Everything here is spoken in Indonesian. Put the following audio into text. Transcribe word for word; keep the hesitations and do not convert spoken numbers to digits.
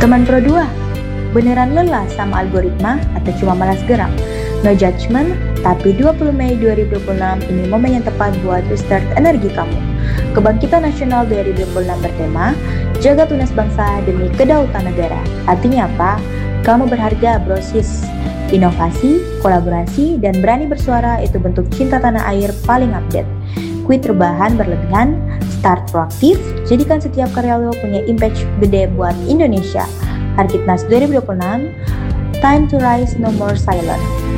Teman Pro dua, beneran lelah sama algoritma atau cuma malas gerak? No judgment, tapi dua puluh Mei dua ribu dua puluh enam ini momen yang tepat buat restart energi kamu. Kebangkitan Nasional dua ribu dua puluh enam bertema, jaga tunas bangsa demi kedaulatan negara. Artinya apa? Kamu berharga, brosis. Inovasi, kolaborasi, dan berani bersuara itu bentuk cinta tanah air paling update. Quit rebahan berlebihan, start proaktif, jadikan setiap karya lo punya impact gede buat Indonesia. Harkitnas dua ribu dua puluh enam, time to rise, no more silent.